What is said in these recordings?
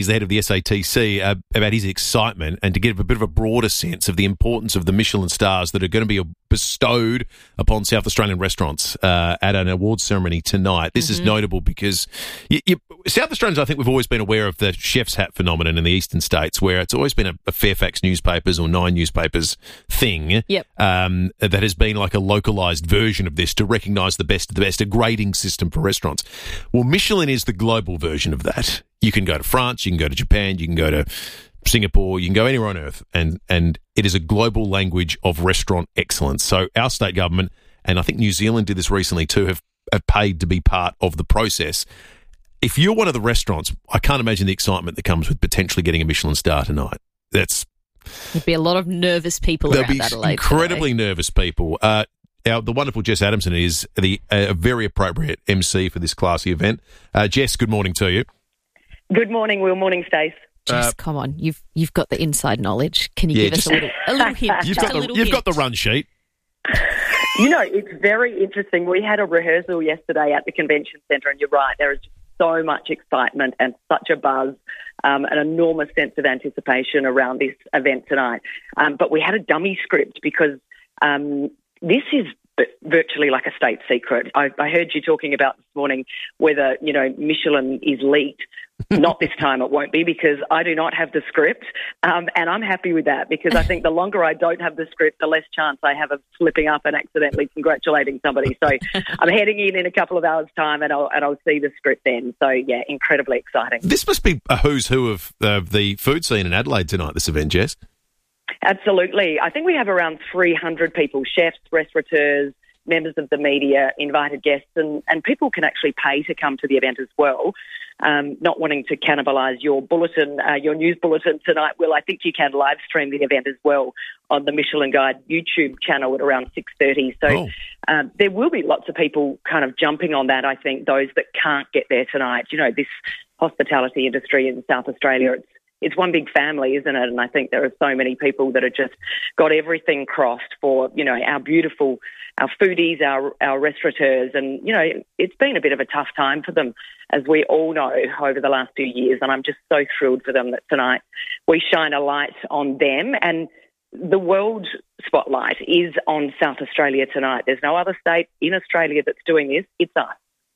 He's the head of the SATC, about his excitement and to give a bit of a broader sense of the importance of the Michelin stars that are going to be bestowed upon South Australian restaurants at an awards ceremony tonight. This is notable because South Australians, I think we've always been aware of the chef's hat phenomenon in the eastern states, where it's always been a Fairfax newspapers or Nine newspapers thing that has been like a localised version of this to recognise the best of the best, a grading system for restaurants. Well, Michelin is the global version of that. You can go to France, you can go to Japan, you can go to Singapore, you can go anywhere on earth, and it is a global language of restaurant excellence. So our state government, and I think New Zealand did this recently too, have paid to be part of the process. If you're one of the restaurants, I can't imagine the excitement that comes with potentially getting a Michelin star tonight. There'd be a lot of nervous people around Adelaide. There'll be incredibly nervous people. The wonderful Jess Adamson is a very appropriate MC for this classy event. Jess, good morning to you. Good morning, Will. Morning, Stace. Jess, come on. You've got the inside knowledge. Can you give us a little hint? You've got the run sheet. You know, it's very interesting. We had a rehearsal yesterday at the convention centre, and you're right, there is just so much excitement and such a buzz, an enormous sense of anticipation around this event tonight. But we had a dummy script because this is virtually like a state secret. I heard you talking about this morning whether, Michelin is leaked. Not this time, it won't be, because I do not have the script, and I'm happy with that, because I think the longer I don't have the script, the less chance I have of slipping up and accidentally congratulating somebody. So I'm heading in a couple of hours' time, and I'll see the script then. So, yeah, incredibly exciting. This must be a who's who of the food scene in Adelaide tonight, this event, Jess. Absolutely. I think we have around 300 people, chefs, restaurateurs, members of the media, invited guests, and people can actually pay to come to the event as well. Not wanting to cannibalise your bulletin, your news bulletin tonight, Will, I think you can live stream the event as well on the Michelin Guide YouTube channel at around 6:30. So there will be lots of people kind of jumping on that, I think, those that can't get there tonight. You know, this hospitality industry in South Australia, it's one big family, isn't it? And I think there are so many people that have just got everything crossed for, our foodies, our restaurateurs. And, it's been a bit of a tough time for them, as we all know, over the last few years. And I'm just so thrilled for them that tonight we shine a light on them. And the world spotlight is on South Australia tonight. There's no other state in Australia that's doing this. It's us.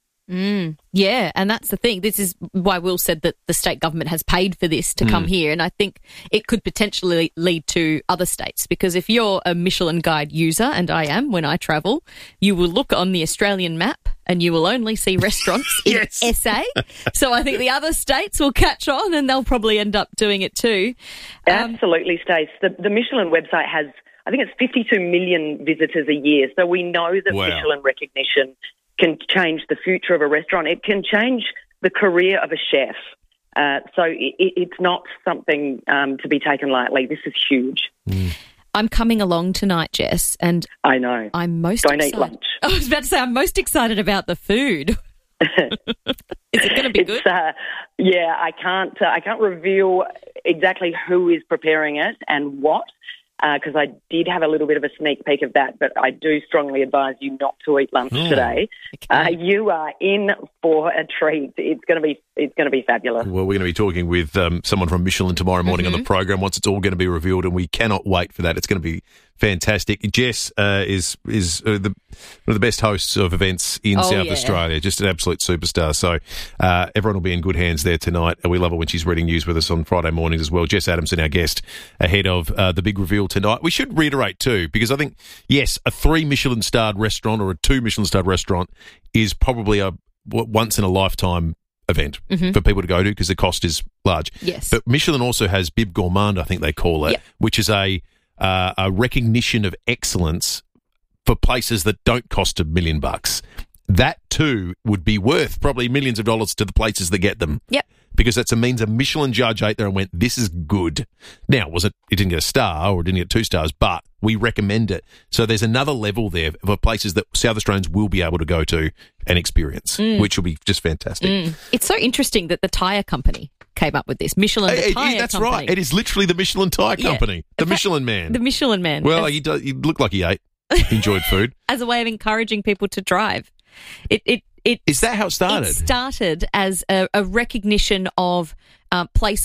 Yeah, and that's the thing. This is why Will said that the state government has paid for this to come here, and I think it could potentially lead to other states, because if you're a Michelin Guide user, and I am when I travel, you will look on the Australian map and you will only see restaurants in SA. So I think the other states will catch on and they'll probably end up doing it too. Absolutely, Stace. The Michelin website has, I think it's 52 million visitors a year, so we know that Michelin recognition can change the future of a restaurant. It can change the career of a chef. So it's not something to be taken lightly. This is huge. I'm coming along tonight, Jess, and I know. I'm most Don't excited. Eat lunch. I was about to say I'm most excited about the food. Is it going to be good? I can't reveal exactly who is preparing it and what, because I did have a little bit of a sneak peek of that, but I do strongly advise you not to eat lunch today. Okay. You are in for a treat. It's going to be fabulous. Well, we're going to be talking with someone from Michelin tomorrow morning on the program once it's all going to be revealed, and we cannot wait for that. It's going to be fantastic. Jess is one of the best hosts of events in South Australia, just an absolute superstar. So everyone will be in good hands there tonight. We love it when she's reading news with us on Friday mornings as well. Jess Adamson, our guest, ahead of the big reveal tonight. We should reiterate too, because I think, yes, a 3 Michelin-starred restaurant or a 2 Michelin-starred restaurant is probably a once-in-a-lifetime event for people to go to, because the cost is large. Yes. But Michelin also has Bib Gourmand, I think they call it, which is a recognition of excellence for places that don't cost $1 million. That too would be worth probably millions of dollars to the places that get them. Yep. Because that means a Michelin judge ate there and went, this is good. Now, it didn't get a star or it didn't get 2 stars, but we recommend it. So there's another level there for places that South Australians will be able to go to and experience, which will be just fantastic. It's so interesting that the tyre company came up with this. Michelin, the tyre company. That's right. It is literally the Michelin Tyre Company. The Michelin Man. The Michelin Man. Well, he looked like he ate. He enjoyed food. As a way of encouraging people to drive. Is that how it started? It started as a recognition of places